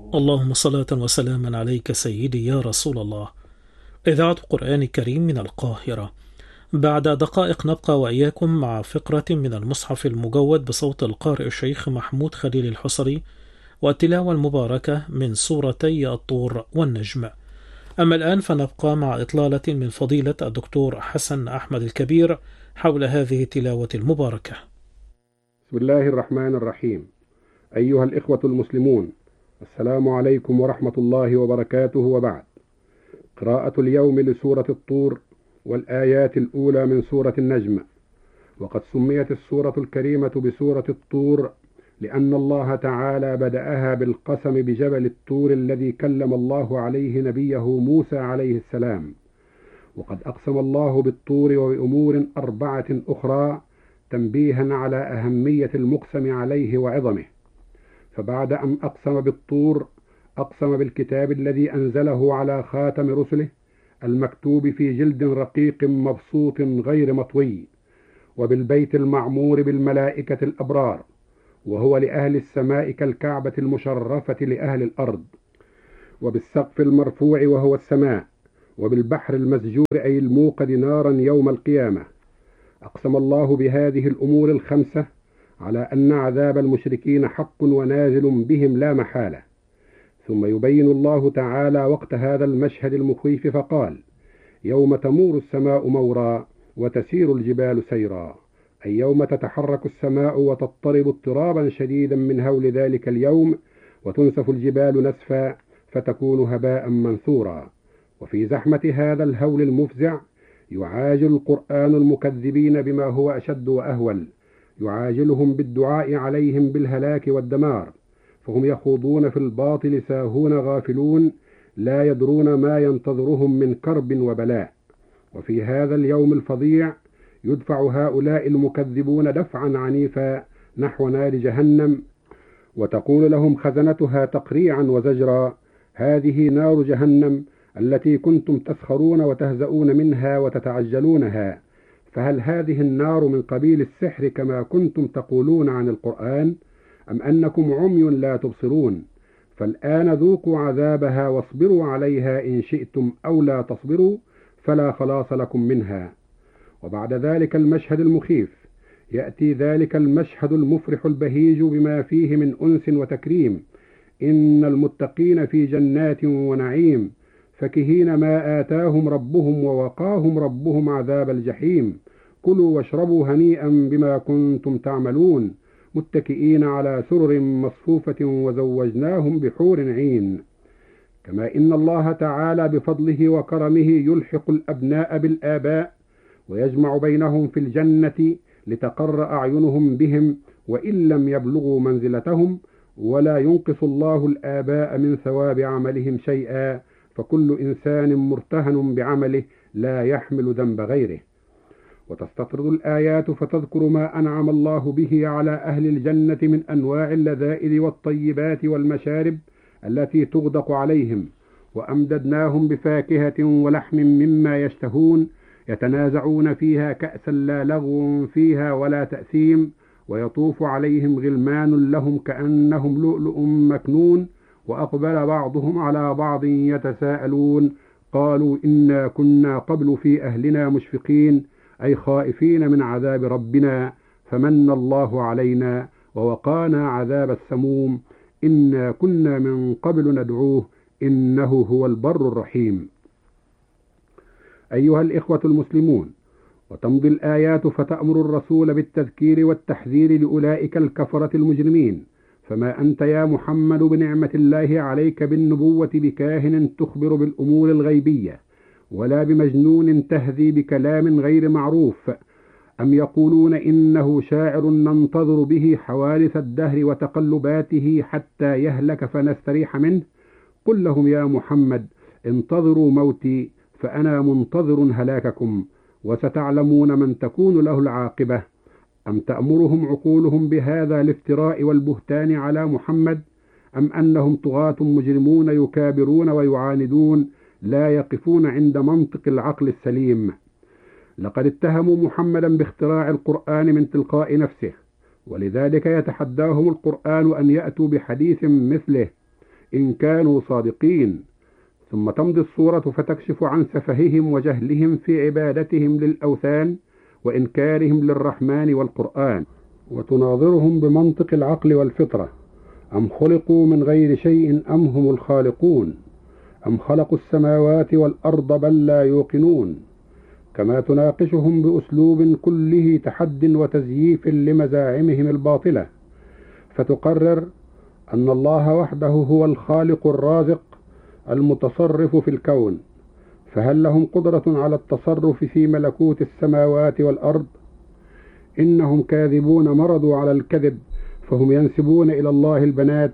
اللهم صلاة وسلاما عليك سيدي يا رسول الله. إذاعة قرآن كريم من القاهرة. بعد دقائق نبقى وإياكم مع فقرة من المصحف المجود بصوت القارئ الشيخ محمود خليل الحصري، والتلاوة المباركة من سورتي الطور والنجم. أما الآن فنبقى مع إطلالة من فضيلة الدكتور حسن أحمد الكبير حول هذه التلاوة المباركة. بسم الله الرحمن الرحيم. أيها الإخوة المسلمون، السلام عليكم ورحمة الله وبركاته، وبعد. قراءة اليوم لسورة الطور والآيات الأولى من سورة النجم. وقد سميت السورة الكريمة بسورة الطور لأن الله تعالى بدأها بالقسم بجبل الطور الذي كلم الله عليه نبيه موسى عليه السلام. وقد أقسم الله بالطور وبأمور 4 أخرى تنبيها على أهمية المقسم عليه وعظمه. فبعد أن أقسم بالطور أقسم بالكتاب الذي أنزله على خاتم رسله المكتوب في جلد رقيق مبسوط غير مطوي، وبالبيت المعمور بالملائكة الأبرار، وهو لأهل السماء كالكعبة المشرفة لأهل الأرض، وبالسقف المرفوع وهو السماء، وبالبحر المسجور أي الموقد نارا يوم القيامة. أقسم الله بهذه الأمور 5 على أن عذاب المشركين حق ونازل بهم لا محالة. ثم يبين الله تعالى وقت هذا المشهد المخيف فقال: يوم تمور السماء مورا وتسير الجبال سيرا، أي يوم تتحرك السماء وتضطرب اضطرابا شديدا من هول ذلك اليوم، وتنسف الجبال نسفا فتكون هباء منثورا. وفي زحمة هذا الهول المفزع يعاجل القرآن المكذبين بما هو أشد وأهول، يعاجلهم بالدعاء عليهم بالهلاك والدمار، فهم يخوضون في الباطل ساهون غافلون لا يدرون ما ينتظرهم من كرب وبلاء. وفي هذا اليوم الفظيع يدفع هؤلاء المكذبون دفعا عنيفا نحو نار جهنم، وتقول لهم خزنتها تقريعا وزجرا: هذه نار جهنم التي كنتم تسخرون وتهزؤون منها وتتعجلونها، فهل هذه النار من قبيل السحر كما كنتم تقولون عن القرآن، أم أنكم عمي لا تبصرون؟ فالآن ذوقوا عذابها واصبروا عليها إن شئتم، أو لا تصبروا فلا خلاص لكم منها. وبعد ذلك المشهد المخيف يأتي ذلك المشهد المفرح البهيج بما فيه من أنس وتكريم: إن المتقين في جنات ونعيم فكهين ما آتاهم ربهم ووقاهم ربهم عذاب الجحيم، كلوا واشربوا هنيئا بما كنتم تعملون، متكئين على سرر مصفوفة وزوجناهم بحور عين. كما إن الله تعالى بفضله وكرمه يلحق الأبناء بالآباء ويجمع بينهم في الجنة لتقر أعينهم بهم وإن لم يبلغوا منزلتهم، ولا ينقص الله الآباء من ثواب عملهم شيئا، فكل إنسان مرتهن بعمله لا يحمل ذنب غيره. وتستطرد الآيات فتذكر ما أنعم الله به على أهل الجنة من أنواع اللذائذ والطيبات والمشارب التي تغدق عليهم، وأمددناهم بفاكهة ولحم مما يشتهون، يتنازعون فيها كأسا لا لغو فيها ولا تأثيم، ويطوف عليهم غلمان لهم كأنهم لؤلؤ مكنون، وأقبل بعضهم على بعض يتساءلون قالوا إنا كنا قبل في أهلنا مشفقين، أي خائفين من عذاب ربنا، فمن الله علينا ووقانا عذاب السموم، إنا كنا من قبل ندعوه إنه هو البر الرحيم. أيها الإخوة المسلمون، وتمضي الآيات فتأمر الرسول بالتذكير والتحذير لأولئك الكفرة المجرمين، فما أنت يا محمد بنعمة الله عليك بالنبوة بكاهن تخبر بالأمور الغيبية، ولا بمجنون تهذي بكلام غير معروف. أم يقولون إنه شاعر ننتظر به حوادث الدهر وتقلباته حتى يهلك فنستريح منه؟ قل لهم يا محمد: انتظروا موتي فأنا منتظر هلاككم، وستعلمون من تكون له العاقبة. أم تأمرهم عقولهم بهذا الافتراء والبهتان على محمد، أم أنهم طغاة مجرمون يكابرون ويعاندون لا يقفون عند منطق العقل السليم؟ لقد اتهموا محمدا باختراع القرآن من تلقاء نفسه، ولذلك يتحداهم القرآن أن يأتوا بحديث مثله إن كانوا صادقين. ثم تمضي السورة فتكشف عن سفههم وجهلهم في عبادتهم للأوثان وإنكارهم للرحمن والقرآن، وتناظرهم بمنطق العقل والفطرة: أم خلقوا من غير شيء أم هم الخالقون، أم خلقوا السماوات والأرض بل لا يوقنون. كما تناقشهم بأسلوب كله تحد وتزييف لمزاعمهم الباطلة، فتقرر أن الله وحده هو الخالق الرازق المتصرف في الكون، فهل لهم قدرة على التصرف في ملكوت السماوات والأرض؟ إنهم كاذبون مرضوا على الكذب، فهم ينسبون إلى الله البنات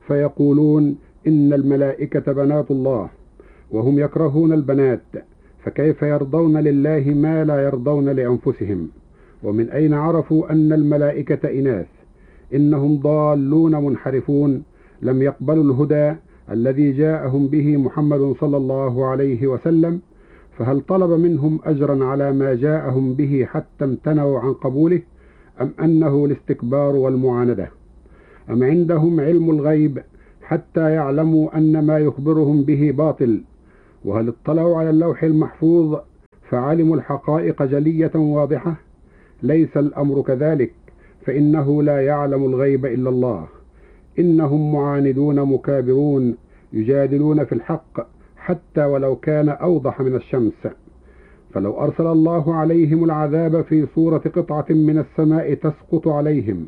فيقولون إن الملائكة بنات الله، وهم يكرهون البنات، فكيف يرضون لله ما لا يرضون لأنفسهم؟ ومن أين عرفوا أن الملائكة إناث؟ إنهم ضالون منحرفون، لم يقبلوا الهدى الذي جاءهم به محمد صلى الله عليه وسلم، فهل طلب منهم أجرا على ما جاءهم به حتى امتنعوا عن قبوله، أم أنه الاستكبار والمعاندة؟ أم عندهم علم الغيب حتى يعلموا أن ما يخبرهم به باطل؟ وهل اطلعوا على اللوح المحفوظ فعلموا الحقائق جلية واضحة؟ ليس الأمر كذلك، فإنه لا يعلم الغيب إلا الله. إنهم معاندون مكابرون، يجادلون في الحق حتى ولو كان أوضح من الشمس. فلو أرسل الله عليهم العذاب في صورة قطعة من السماء تسقط عليهم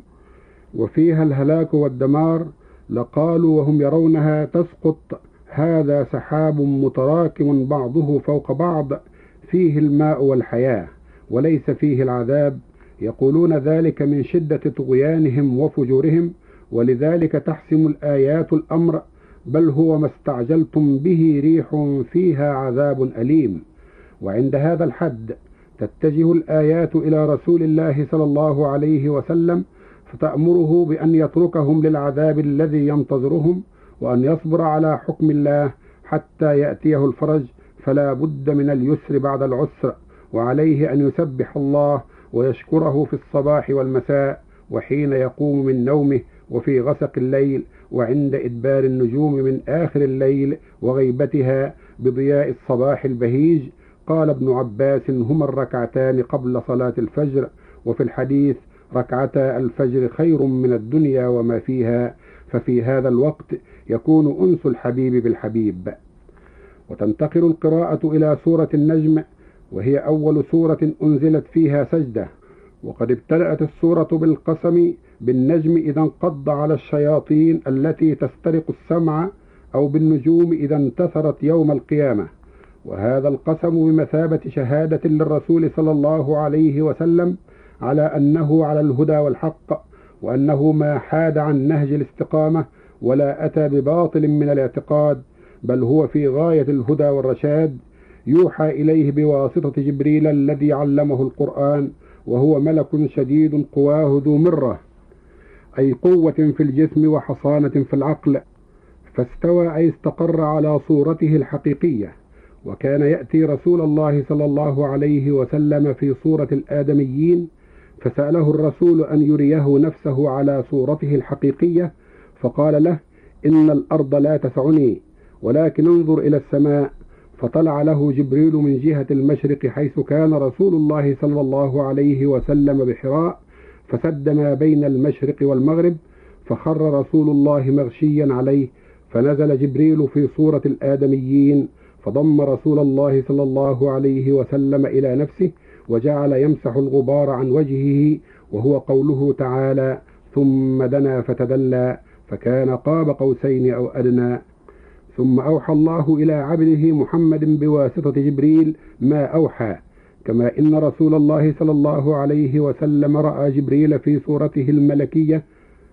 وفيها الهلاك والدمار، لقالوا وهم يرونها تسقط: هذا سحاب متراكم بعضه فوق بعض فيه الماء والحياة وليس فيه العذاب. يقولون ذلك من شدة طغيانهم وفجورهم، ولذلك تحسم الآيات الأمر: بل هو ما استعجلتم به ريح فيها عذاب أليم. وعند هذا الحد تتجه الآيات إلى رسول الله صلى الله عليه وسلم، فتأمره بأن يتركهم للعذاب الذي ينتظرهم، وأن يصبر على حكم الله حتى يأتيه الفرج، فلا بد من اليسر بعد العسر، وعليه أن يسبح الله ويشكره في الصباح والمساء، وحين يقوم من نومه، وفي غسق الليل، وعند إدبار النجوم من آخر الليل وغيبتها بضياء الصباح البهيج. قال ابن عباس: هما الركعتان قبل صلاة الفجر. وفي الحديث: ركعتا الفجر خير من الدنيا وما فيها. ففي هذا الوقت يكون أنس الحبيب بالحبيب. وتنتقل القراءة إلى سورة النجم، وهي أول سورة أنزلت فيها سجدة، وقد ابتدأت السورة بالقسم بالنجم إذا انقض على الشياطين التي تسترق السمع، أو بالنجوم إذا انتثرت يوم القيامة. وهذا القسم بمثابة شهادة للرسول صلى الله عليه وسلم على أنه على الهدى والحق، وأنه ما حاد عن نهج الاستقامة ولا أتى بباطل من الاعتقاد، بل هو في غاية الهدى والرشاد. يوحى إليه بواسطة جبريل الذي علمه القرآن، وهو ملك شديد قواه ذو مرة، أي قوة في الجسم وحصانة في العقل، فاستوى أي استقر على صورته الحقيقية. وكان يأتي رسول الله صلى الله عليه وسلم في صورة الآدميين، فسأله الرسول أن يريه نفسه على صورته الحقيقية، فقال له: إن الأرض لا تسعني، ولكن انظر إلى السماء. فطلع له جبريل من جهة المشرق حيث كان رسول الله صلى الله عليه وسلم بحراء، فسد ما بين المشرق والمغرب، فخر رسول الله مغشيا عليه، فنزل جبريل في صورة الآدميين، فضم رسول الله صلى الله عليه وسلم إلى نفسه، وجعل يمسح الغبار عن وجهه، وهو قوله تعالى: ثم دنا فتدلى فكان قاب قوسين أو أدنى. ثم أوحى الله إلى عبده محمد بواسطة جبريل ما أوحى، كما إن رسول الله صلى الله عليه وسلم رأى جبريل في صورته الملكية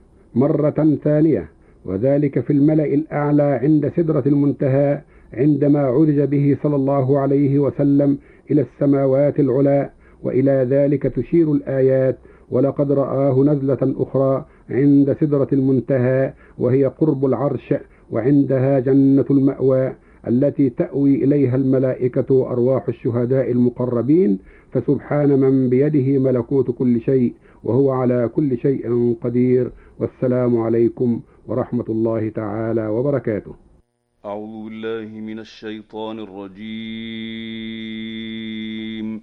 مرة ثانية، وذلك في الملأ الأعلى عند سدرة المنتهى، عندما عرج به صلى الله عليه وسلم إلى السماوات العلى. وإلى ذلك تشير الآيات: ولقد رآه نزلة أخرى عند سدرة المنتهى وهي قرب العرش، وعندها جنة المأوى التي تأوي إليها الملائكة وأرواح الشهداء المقربين. فسبحان من بيده ملكوت كل شيء وهو على كل شيء قدير. والسلام عليكم ورحمة الله تعالى وبركاته. أعوذ بالله من الشيطان الرجيم.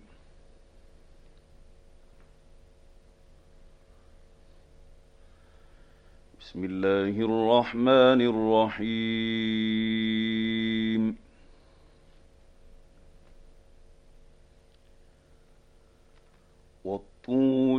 بسم الله الرحمن الرحيم. والطور